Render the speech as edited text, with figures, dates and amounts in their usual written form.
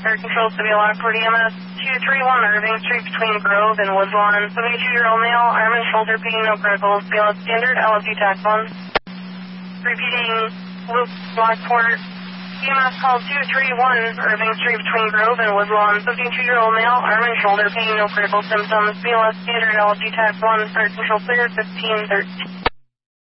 Start control to be locked for EMS 231 Irving Street between Grove and Woodlawn. 72-year-old male, arm and shoulder pain, no criticals. BLS standard, LFD tax 1. Repeating loop, Lockport. EMS call 231 Irving Street between Grove and Woodlawn. 52-year-old male, arm and shoulder pain, no critical symptoms. BLS standard, LFD tax 1. Start control clear, 1513.